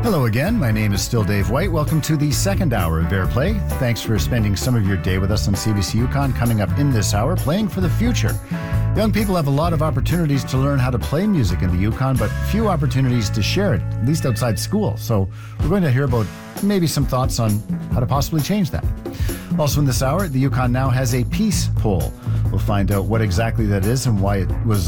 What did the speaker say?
Hello again. My name is still Dave White. Welcome to the second hour of Airplay. Thanks for spending some of your day with us on CBC Yukon. Coming up in this hour, Playing for the Future. Young people have a lot of opportunities to learn how to play music in the Yukon, but few opportunities to share it, at least outside school. So we're going to hear about maybe some thoughts on how to possibly change that. Also in this hour, the Yukon now has a peace poll. We'll find out what exactly that is and why it was